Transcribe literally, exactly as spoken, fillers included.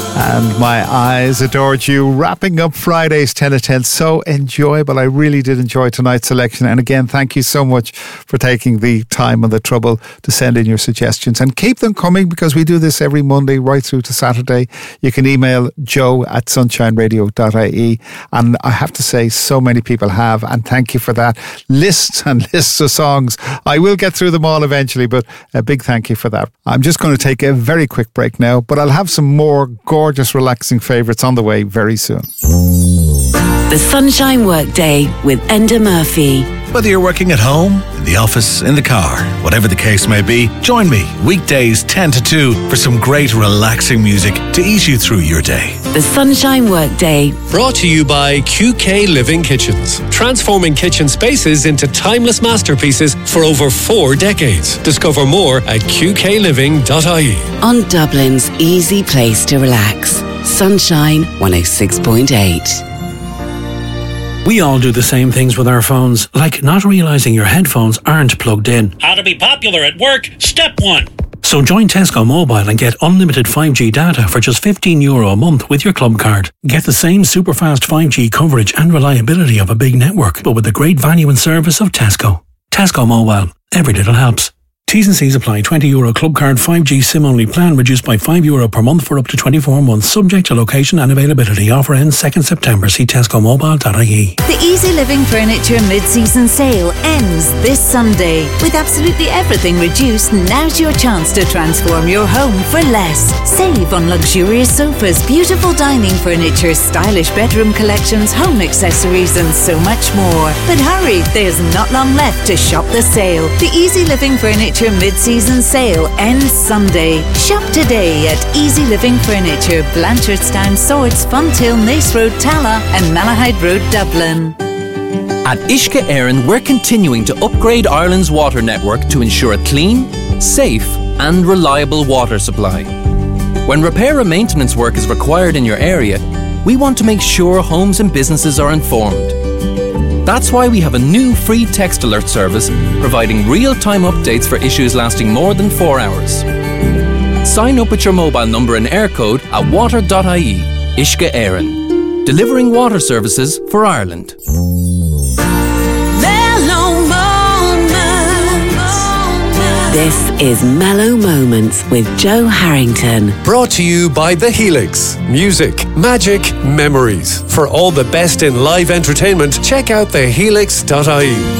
And My Eyes Adored You, wrapping up Friday's ten to ten. So enjoyable. I really did enjoy tonight's selection. And again, thank you so much for taking the time and the trouble to send in your suggestions. And keep them coming, because we do this every Monday right through to Saturday. You can email joe at sunshineradio dot I E. And I have to say, so many people have. And thank you for that. Lists and lists of songs. I will get through them all eventually, but a big thank you for that. I'm just going to take a very quick break now, but I'll have some more gorgeous Gorgeous, relaxing favourites on the way very soon. The Sunshine Workday with Enda Murphy. Whether you're working at home, in the office, in the car, whatever the case may be, join me weekdays ten to two for some great relaxing music to ease you through your day. The Sunshine Workday. Brought to you by Q K Living Kitchens. Transforming kitchen spaces into timeless masterpieces for over four decades. Discover more at q k living dot I E. On Dublin's easy place to relax. Sunshine one oh six point eight. We all do the same things with our phones, like not realising your headphones aren't plugged in. How to be popular at work, step one. So join Tesco Mobile and get unlimited five G data for just fifteen euro a month with your club card. Get the same super fast five G coverage and reliability of a big network, but with the great value and service of Tesco. Tesco Mobile. Every little helps. T's and C's apply. twenty euro club card five G SIM-only plan reduced by five euro per month for up to twenty-four months, subject to location and availability. Offer ends second September. See tesco mobile dot I E. The Easy Living Furniture mid-season sale ends this Sunday. With absolutely everything reduced, now's your chance to transform your home for less. Save on luxurious sofas, beautiful dining furniture, stylish bedroom collections, home accessories and so much more. But hurry, there's not long left to shop the sale. The Easy Living Furniture mid-season sale ends Sunday. Shop today at Easy Living Furniture, Blanchardstown, Swords, Fonthill, Nace Road, Tala and Malahide Road, Dublin. At Uisce Éireann, we're continuing to upgrade Ireland's water network to ensure a clean, safe and reliable water supply. When repair and maintenance work is required in your area, we want to make sure homes and businesses are informed. That's why we have a new free text alert service providing real-time updates for issues lasting more than four hours. Sign up with your mobile number and air code at water dot I E. Uisce Éireann. Delivering water services for Ireland. This is Mellow Moments with Joe Harrington. Brought to you by The Helix. Music, magic, memories. For all the best in live entertainment, check out the helix dot I E.